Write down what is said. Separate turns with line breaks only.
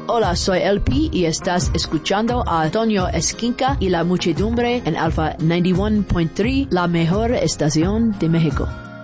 Hola, soy LP y estás escuchando a Toño Esquinca y la muchedumbre en Alpha 91.3, la mejor estación de México.